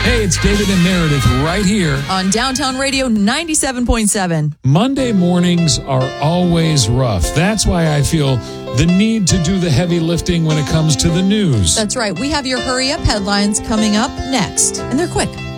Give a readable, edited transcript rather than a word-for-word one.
Hey, it's David and Meredith right here on Downtown Radio 97.7. Monday mornings are always rough. That's why I feel the need to do the heavy lifting when it comes to the news. That's right. We have your hurry up headlines coming up next, and they're quick.